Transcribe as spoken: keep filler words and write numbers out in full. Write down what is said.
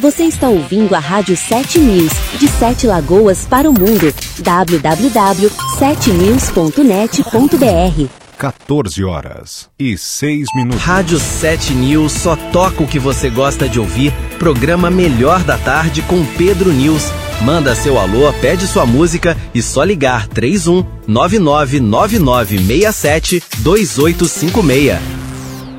Você está ouvindo a Rádio sete News, de Sete Lagoas para o mundo. w w w ponto sete news ponto net ponto b r. quatorze horas e seis minutos. Rádio sete News só toca o que você gosta de ouvir. Programa Melhor da Tarde com Pedro News. Manda seu alô, pede sua música e só ligar três um nove nove nove nove seis sete dois oito cinco seis.